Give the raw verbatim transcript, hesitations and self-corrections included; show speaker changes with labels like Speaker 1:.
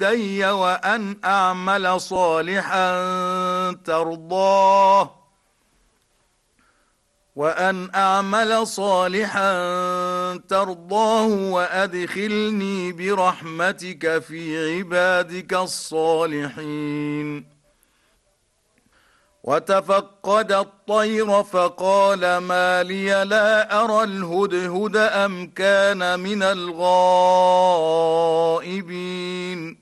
Speaker 1: والدي وأن أعمل صالحا ترضاه وأن أعمل صالحا ترضاه وأدخلني برحمتك في عبادك الصالحين. وتفقد الطير فقال ما لي لا أرى الهدهد أم كان من الغائبين.